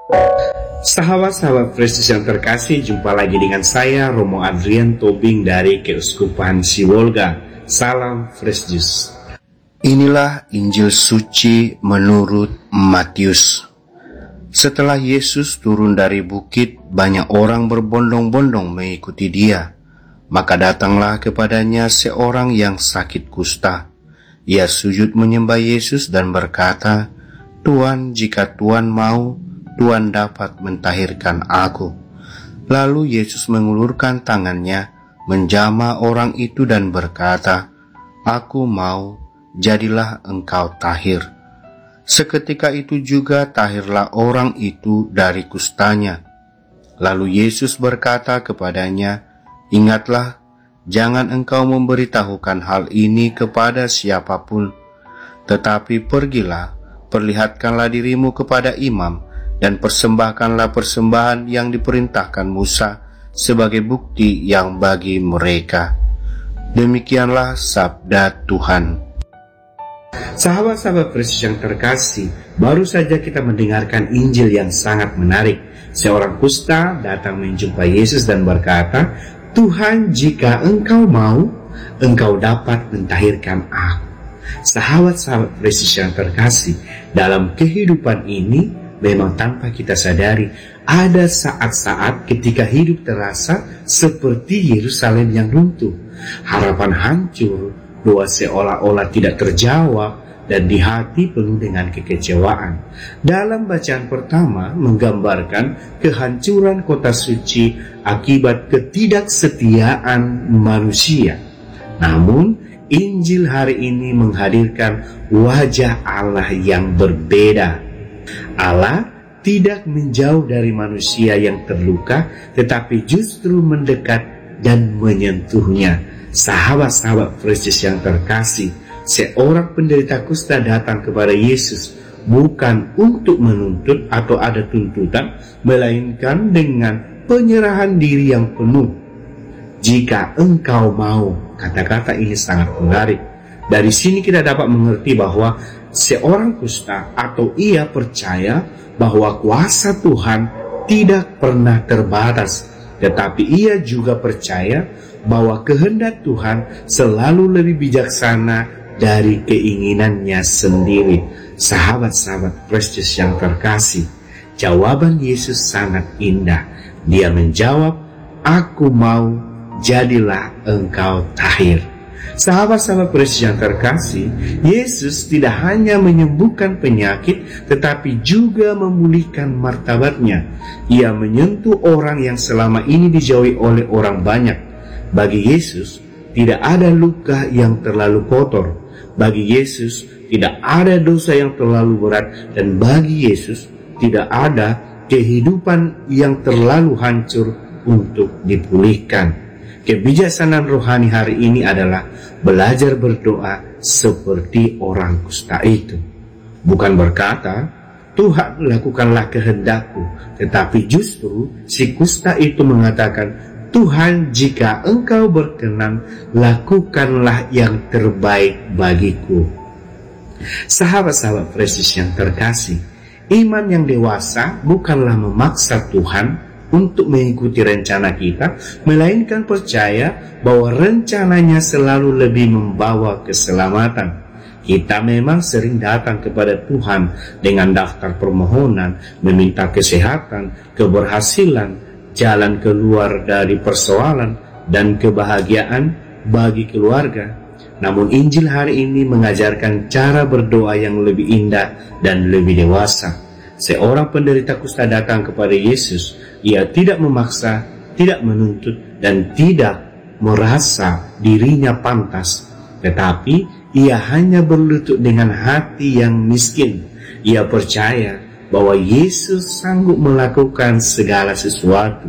Sahabat-sahabat Kristus yang terkasih, jumpa lagi dengan saya Romo Adrian Tobing dari Keuskupan Sibolga. Salam Fresh Juice. Inilah Injil suci menurut Matius. Setelah Yesus turun dari bukit, banyak orang berbondong-bondong mengikuti dia. Maka datanglah kepadanya seorang yang sakit kusta. Ia sujud menyembah Yesus dan berkata, "Tuan, jika Tuan mau, Tuhan dapat mentahirkan aku." Lalu Yesus mengulurkan tangannya, menjamah orang itu dan berkata, "Aku mau, jadilah engkau tahir." Seketika itu juga tahirlah orang itu dari kustanya. Lalu Yesus berkata kepadanya, "Ingatlah, jangan engkau memberitahukan hal ini kepada siapapun, tetapi pergilah, perlihatkanlah dirimu kepada imam, dan persembahkanlah persembahan yang diperintahkan Musa sebagai bukti yang bagi mereka." Demikianlah sabda Tuhan. Sahabat-sahabat Kristus yang terkasih, baru saja kita mendengarkan Injil yang sangat menarik. Seorang kusta datang menjumpai Yesus dan berkata, "Tuhan, jika engkau mau, engkau dapat mentahirkan aku." Sahabat-sahabat Kristus yang terkasih, dalam kehidupan ini memang tanpa kita sadari, ada saat-saat ketika hidup terasa seperti Yerusalem yang runtuh. Harapan hancur, doa seolah-olah tidak terjawab, dan di hati penuh dengan kekecewaan. Dalam bacaan pertama menggambarkan kehancuran kota suci akibat ketidaksetiaan manusia. Namun, Injil hari ini menghadirkan wajah Allah yang berbeda. Allah tidak menjauh dari manusia yang terluka, tetapi justru mendekat dan menyentuhnya. Sahabat-sahabat Kristus yang terkasih, seorang penderita kusta datang kepada Yesus bukan untuk menuntut atau ada tuntutan, melainkan dengan penyerahan diri yang penuh. "Jika engkau mau," kata-kata ini sangat menarik. Dari sini kita dapat mengerti bahwa seorang kusta atau ia percaya bahwa kuasa Tuhan tidak pernah terbatas, tetapi ia juga percaya bahwa kehendak Tuhan selalu lebih bijaksana dari keinginannya sendiri. Sahabat-sahabat Kristus yang terkasih, jawaban Yesus sangat indah. Dia menjawab, "Aku mau, jadilah engkau tahir." Sahabat-sahabat Kristus yang terkasih, Yesus tidak hanya menyembuhkan penyakit, tetapi juga memulihkan martabatnya. Ia menyentuh orang yang selama ini dijauhi oleh orang banyak. Bagi Yesus, tidak ada luka yang terlalu kotor. Bagi Yesus, tidak ada dosa yang terlalu berat. Dan bagi Yesus, tidak ada kehidupan yang terlalu hancur untuk dipulihkan. Kebijaksanaan rohani hari ini adalah belajar berdoa seperti orang kusta itu. Bukan berkata, "Tuhan, lakukanlah kehendakku," tetapi justru si kusta itu mengatakan, "Tuhan, jika engkau berkenan, lakukanlah yang terbaik bagiku." Sahabat-sahabat Kristus yang terkasih, iman yang dewasa bukanlah memaksa Tuhan untuk mengikuti rencana kita, melainkan percaya bahwa rencananya selalu lebih membawa keselamatan. Kita memang sering datang kepada Tuhan dengan daftar permohonan, meminta kesehatan, keberhasilan, jalan keluar dari persoalan, dan kebahagiaan bagi keluarga. Namun Injil hari ini mengajarkan cara berdoa yang lebih indah dan lebih dewasa. Seorang penderita kusta datang kepada Yesus. Ia tidak memaksa, tidak menuntut, dan tidak merasa dirinya pantas. Tetapi ia hanya berlutut dengan hati yang miskin. Ia percaya bahwa Yesus sanggup melakukan segala sesuatu.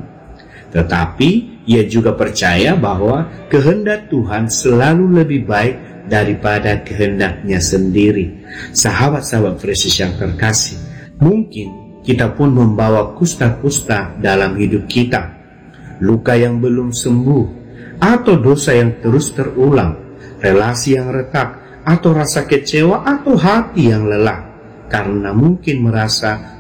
Tetapi ia juga percaya bahwa kehendak Tuhan selalu lebih baik daripada kehendaknya sendiri. Sahabat-sahabat Kristus yang terkasih, mungkin kita pun membawa kusta-kusta dalam hidup kita, luka yang belum sembuh, atau dosa yang terus terulang, relasi yang retak, atau rasa kecewa, atau hati yang lelah, karena mungkin merasa